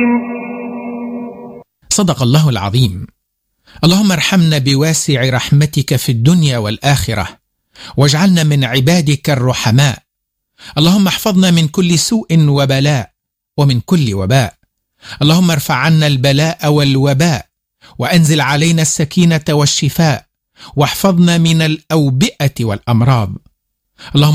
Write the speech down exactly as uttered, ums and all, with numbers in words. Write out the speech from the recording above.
صدق الله العظيم. اللهم ارحمنا بواسع رحمتك في الدنيا والآخرة، واجعلنا من عبادك الرحماء. اللهم احفظنا من كل سوء وبلاء ومن كل وباء. اللهم ارفع عنا البلاء والوباء، وأنزل علينا السكينة والشفاء، واحفظنا من الأوبئة والأمراض. اللهم